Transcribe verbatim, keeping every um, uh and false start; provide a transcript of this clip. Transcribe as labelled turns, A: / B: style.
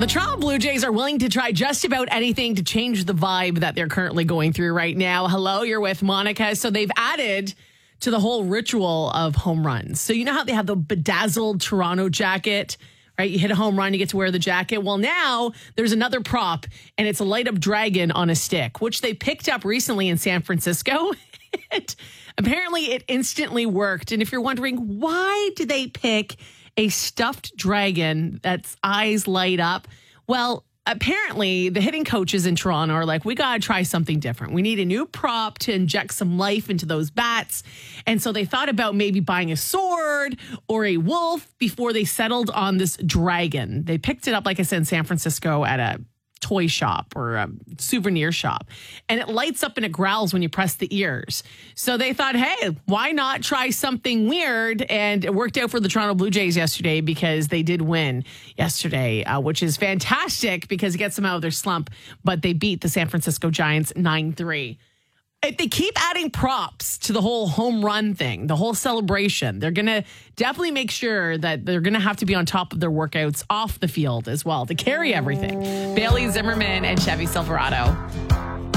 A: The Toronto Blue Jays are willing to try just about anything to change the vibe that they're currently going through right now. Hello, you're with Monica. So they've added to the whole ritual of home runs. So you know how they have the bedazzled Toronto jacket, right? You hit a home run, you get to wear the jacket. Well, now there's another prop, and it's a light up dragon on a stick, which they picked up recently in San Francisco. And apparently it instantly worked. And if you're wondering, why did they pick a stuffed dragon that's eyes light up? Well, apparently the hitting coaches in Toronto are like, we got to try something different. We need a new prop to inject some life into those bats. And so they thought about maybe buying a sword or a wolf before they settled on this dragon. They picked it up, like I said, in San Francisco at a toy shop or a souvenir shop, and it lights up and it growls when you press the ears. So they thought, hey, why not try something weird? And it worked out for the Toronto Blue Jays yesterday because they did win yesterday, uh, which is fantastic because it gets them out of their slump. But they beat the San Francisco Giants nine three. If they keep adding props to the whole home run thing, the whole celebration, they're going to definitely make sure that they're going to have to be on top of their workouts off the field as well to carry everything. Bailey Zimmerman and Chevy Silverado.